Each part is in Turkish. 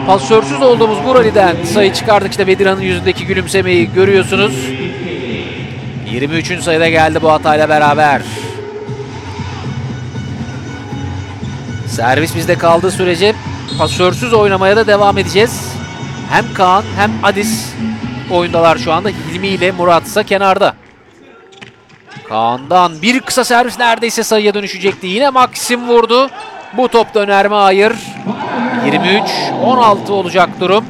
Pasörsüz olduğumuz bu rally'den sayı çıkardık. İşte Bedirhan'ın yüzündeki gülümsemeyi görüyorsunuz. 23. sayıda geldi bu hatayla beraber. Servis bizde kaldığı sürece pasörsüz oynamaya da devam edeceğiz. Hem Kaan hem Adis oyundalar şu anda. Hilmi ile Murat ise kenarda. Kaan'dan bir kısa servis neredeyse sayıya dönüşecekti. Yine Maxim vurdu. Bu top döner mi? Hayır. 23-16 olacak durum.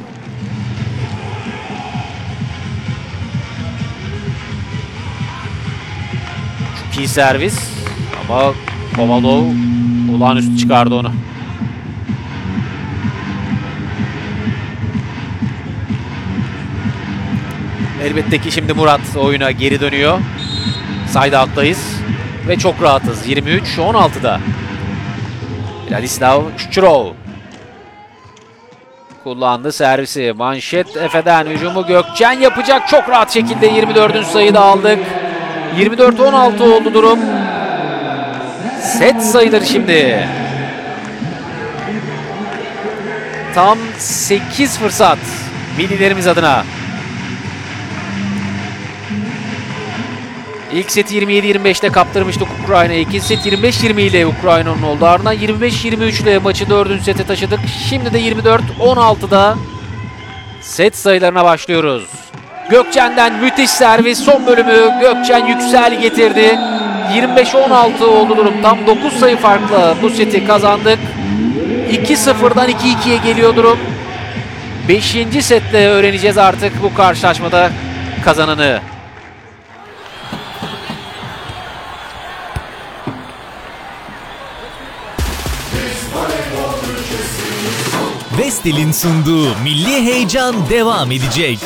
Çok iyi servis. Ama Kovalov olağanüstü çıkardı onu. Elbette ki şimdi Murat oyuna geri dönüyor. Side out'tayız. Ve çok rahatız. 23-16'da. Vladislav Şuçurov kullandı servisi. Manşet Efe'den hücumu Gökçen yapacak. Çok rahat şekilde 24. sayıyı da aldık. 24-16 oldu durum. Set sayıları şimdi. Tam 8 fırsat millilerimiz adına. İlk seti 27-25'te kaptırmıştık Ukrayna'ya. İkinci set 25-20 ile Ukrayna'nın oldu. Ardından 25-23 ile maçı 4. sete taşıdık. Şimdi de 24-16'da set sayılarına başlıyoruz. Gökçen'den müthiş servis. Son bölümü Gökçen Yüksel getirdi. 25-16 oldu durum. Tam 9 sayı farklı bu seti kazandık. 2-0'dan 2-2'ye geliyor durum. 5. sette öğreneceğiz artık bu karşılaşmada kazananı. Vestel'in sunduğu milli heyecan devam edecek.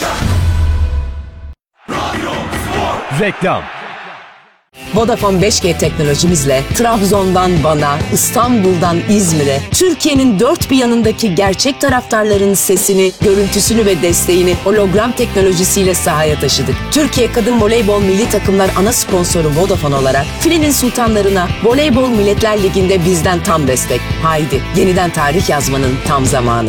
Reklam. Vodafone 5G teknolojimizle Trabzon'dan Van'a, İstanbul'dan İzmir'e, Türkiye'nin dört bir yanındaki gerçek taraftarların sesini, görüntüsünü ve desteğini hologram teknolojisiyle sahaya taşıdık. Türkiye Kadın Voleybol Milli Takımlar ana sponsoru Vodafone olarak Filenin Sultanlarına Voleybol Milletler Ligi'nde bizden tam destek. Haydi yeniden tarih yazmanın tam zamanı.